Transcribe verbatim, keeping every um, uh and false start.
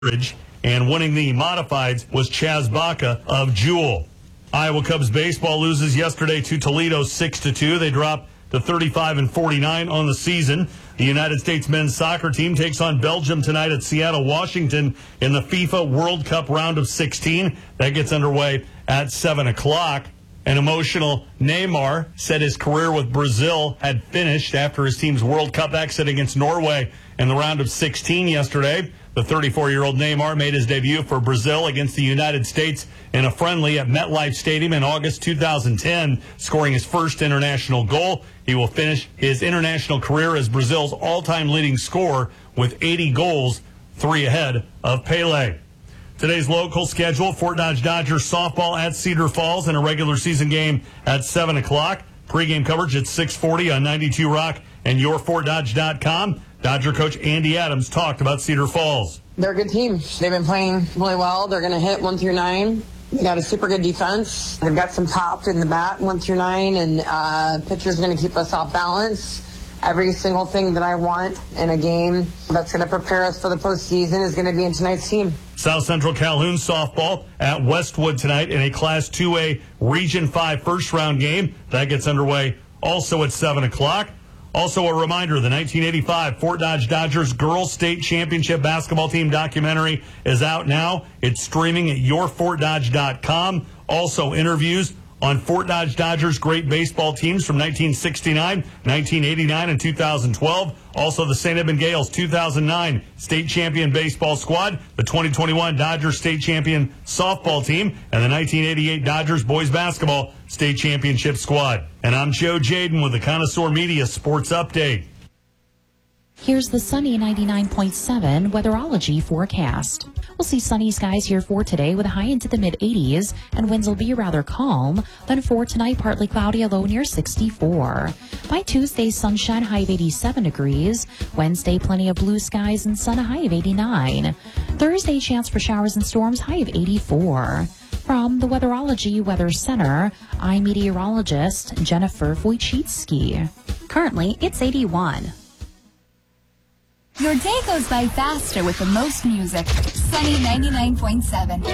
and winning the modifieds was Chaz Baca of Jewel. Iowa Cubs baseball loses yesterday to Toledo six to two. They drop to thirty-five and forty-nine on the season. The United States men's soccer team takes on Belgium tonight at Seattle, Washington in the FIFA World Cup round of sixteen. That gets underway at seven o'clock. An emotional Neymar said his career with Brazil had finished after his team's World Cup exit against Norway in the round of sixteen yesterday. The thirty-four-year-old Neymar made his debut for Brazil against the United States in a friendly at MetLife Stadium in August two thousand ten, scoring his first international goal. He will finish his international career as Brazil's all-time leading scorer with eighty goals, three ahead of Pelé. Today's local schedule: Fort Dodge Dodgers softball at Cedar Falls and a regular season game at seven o'clock. Pre-game coverage at six forty on ninety-two Rock and your fort dodge dot com. Dodger coach Andy Adams talked about Cedar Falls. They're a good team. They've been playing really well. They're going to hit one through nine. They got a super good defense. They've got some pop in the bat, one through nine, and uh, pitcher's going to keep us off balance. Every single thing that I want in a game that's going to prepare us for the postseason is going to be in tonight's team. South Central Calhoun softball at Westwood tonight in a Class two A Region five first-round game. That gets underway also at seven o'clock. Also a reminder, the nineteen eighty-five Fort Dodge Dodgers Girls State Championship Basketball Team documentary is out now. It's streaming at your fort dodge dot com. Also interviews on Fort Dodge Dodgers great baseball teams from nineteen sixty-nine, nineteen eighty-nine, and two thousand twelve. Also the Saint Edmund Gales two thousand nine state champion baseball squad, the twenty twenty-one Dodgers state champion softball team, and the nineteen eighty-eight Dodgers boys basketball state championship squad. And I'm Joe Jaden with the Connoisseur Media Sports Update. Here's the sunny ninety-nine point seven weatherology forecast. We'll see sunny skies here for today with a high into the mid eighties, and winds will be rather calm. Then for tonight, partly cloudy, a low near sixty-four. By Tuesday, sunshine, high of eighty-seven degrees. Wednesday, plenty of blue skies and sun, a high of eighty-nine. Thursday, chance for showers and storms, high of eighty-four. From the Weatherology Weather Center, I'm meteorologist Jennifer Wojcicki. Currently, it's eighty-one. Your day goes by faster with the most music. Sunny ninety-nine point seven.